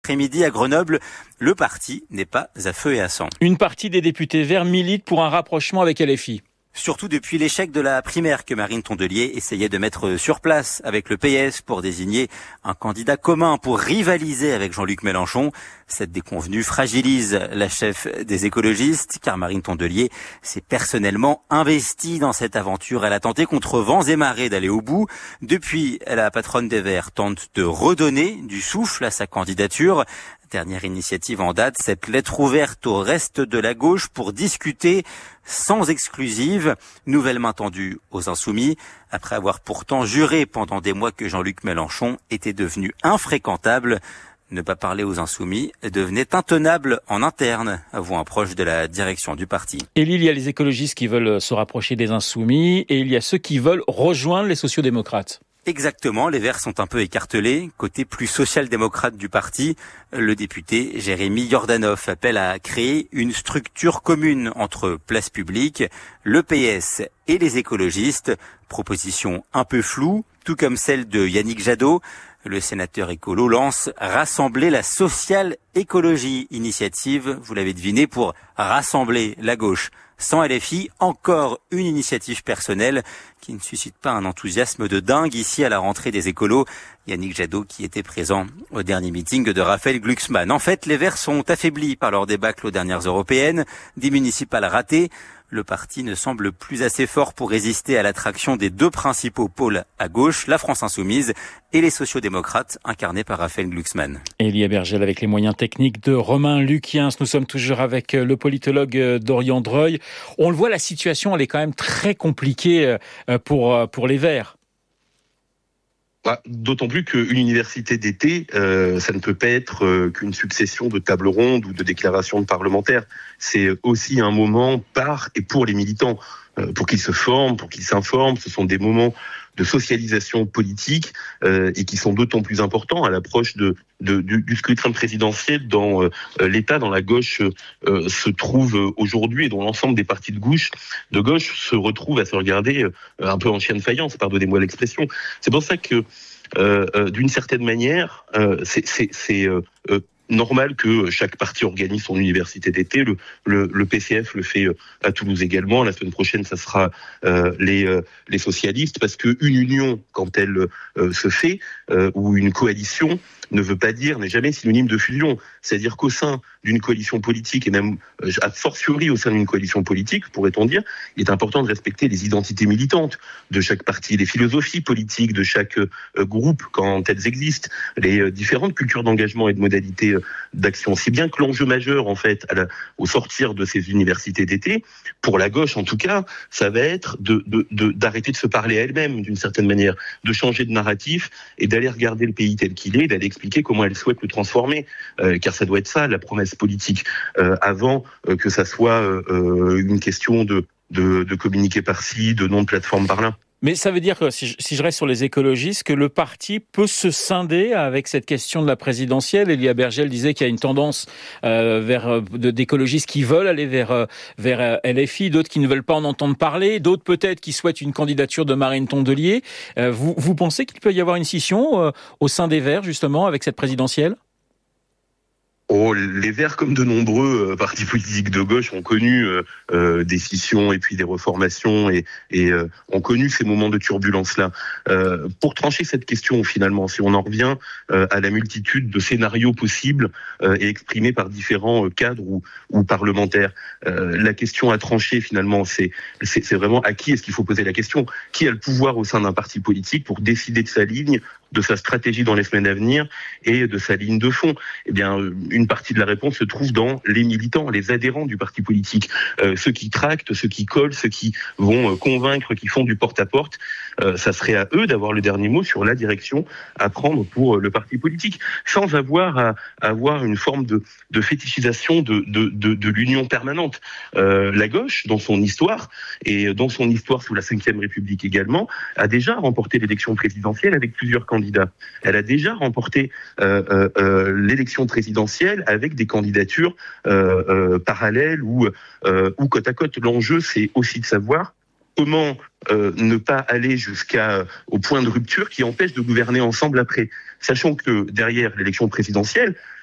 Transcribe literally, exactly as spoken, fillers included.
Après-midi à Grenoble, le parti n'est pas à feu et à sang. Une partie des députés verts milite pour un rapprochement avec L F I. Surtout depuis l'échec de la primaire que Marine Tondelier essayait de mettre sur place avec le P S pour désigner un candidat commun pour rivaliser avec Jean-Luc Mélenchon. Cette déconvenue fragilise la chef des écologistes car Marine Tondelier s'est personnellement investie dans cette aventure. Elle a tenté contre vents et marées d'aller au bout. Depuis, la patronne des Verts tente de redonner du souffle à sa candidature. Dernière initiative en date, cette lettre ouverte au reste de la gauche pour discuter sans exclusive. Nouvelle main tendue aux Insoumis, après avoir pourtant juré pendant des mois que Jean-Luc Mélenchon était devenu infréquentable. Ne pas parler aux Insoumis devenait intenable en interne, avoue un proche de la direction du parti. Et il y a les écologistes qui veulent se rapprocher des Insoumis et il y a ceux qui veulent rejoindre les sociodémocrates. Exactement, les Verts sont un peu écartelés. Côté plus social-démocrate du parti, le député Jérémy Yordanov appelle à créer une structure commune entre Place Publique, le P S et les écologistes. Proposition un peu floue, tout comme celle de Yannick Jadot. Le sénateur écolo lance Rassembler la sociale écologie, initiative, vous l'avez deviné, pour rassembler la gauche. Sans L F I, encore une initiative personnelle qui ne suscite pas un enthousiasme de dingue ici à la rentrée des écolos. Yannick Jadot qui était présent au dernier meeting de Raphaël Glucksmann. En fait, les Verts sont affaiblis par leur débâcle aux dernières européennes, des municipales ratées. Le parti ne semble plus assez fort pour résister à l'attraction des deux principaux pôles à gauche, la France Insoumise et les sociodémocrates incarnés par Raphaël Glucksmann. Elia Bergel avec les moyens techniques de Romain Lukiens. Nous sommes toujours avec le politologue Dorian Dreuil. On le voit, la situation elle est quand même très compliquée pour, pour les Verts. D'autant plus qu'une université d'été, euh, ça ne peut pas être euh, qu'une succession de tables rondes ou de déclarations de parlementaires. C'est aussi un moment par et pour les militants, euh, pour qu'ils se forment, pour qu'ils s'informent. Ce sont des moments de socialisation politique euh, et qui sont d'autant plus importants à l'approche de, de, du, du scrutin présidentiel dans euh, l'État, dans la gauche euh, se trouve aujourd'hui et dont l'ensemble des partis de gauche, de gauche se retrouvent à se regarder euh, un peu en chien de faïence, pardonnez-moi l'expression. C'est pour ça que euh, euh, d'une certaine manière, euh, c'est, c'est, c'est euh, euh, normal que chaque parti organise son université d'été. Le, le, le P C F le fait à Toulouse également. La semaine prochaine, ça sera euh, les, euh, les socialistes, parce qu'une union, quand elle euh, se fait, euh, ou une coalition, ne veut pas dire, n'est jamais synonyme de fusion. C'est-à-dire qu'au sein d'une coalition politique, et même a fortiori au sein d'une coalition politique, pourrait-on dire, il est important de respecter les identités militantes de chaque parti, les philosophies politiques de chaque euh, groupe, quand elles existent, les euh, différentes cultures d'engagement et de modalités euh, d'action. Si bien que l'enjeu majeur, en fait, à la, au sortir de ces universités d'été, pour la gauche en tout cas, ça va être de, de, de, d'arrêter de se parler à elle-même d'une certaine manière, de changer de narratif et d'aller regarder le pays tel qu'il est, d'aller expliquer comment elle souhaite le transformer, euh, car ça doit être ça la promesse politique, euh, avant euh, que ça soit euh, une question de, de, de communiquer par-ci, de nom de plateforme par-là. Mais ça veut dire que, si je, si je reste sur les écologistes, que le parti peut se scinder avec cette question de la présidentielle. Elia Bergel disait qu'il y a une tendance euh, vers de, d'écologistes qui veulent aller vers, vers L F I, d'autres qui ne veulent pas en entendre parler, d'autres peut-être qui souhaitent une candidature de Marine Tondelier. Euh, vous, vous pensez qu'il peut y avoir une scission euh, au sein des Verts, justement, avec cette présidentielle ? Oh, les Verts, comme de nombreux euh, partis politiques de gauche, ont connu euh, euh, des scissions et puis des reformations et, et euh, ont connu ces moments de turbulence-là. Euh, pour trancher cette question, finalement, si on en revient euh, à la multitude de scénarios possibles euh, et exprimés par différents euh, cadres ou, ou parlementaires, euh, la question à trancher, finalement, c'est, c'est, c'est vraiment à qui est-ce qu'il faut poser la question ? Qui a le pouvoir au sein d'un parti politique pour décider de sa ligne, de sa stratégie dans les semaines à venir et de sa ligne de fond? Eh bien, une partie de la réponse se trouve dans les militants, les adhérents du parti politique, euh, ceux qui tractent, ceux qui collent, ceux qui vont euh, convaincre, qui font du porte-à-porte. Euh, ça serait à eux d'avoir le dernier mot sur la direction à prendre pour euh, le parti politique, sans avoir à, à avoir une forme de, de fétichisation de, de, de, de l'union permanente. Euh, la gauche, dans son histoire, et dans son histoire sous la cinquième République également, a déjà remporté l'élection présidentielle avec plusieurs candidats. Elle a déjà remporté euh, euh, euh, l'élection présidentielle avec des candidatures euh, euh, parallèles ou, euh, ou côte à côte. L'enjeu, c'est aussi de savoir comment euh, ne pas aller jusqu'à au point de rupture qui empêche de gouverner ensemble après. Sachant que derrière l'élection présidentielle,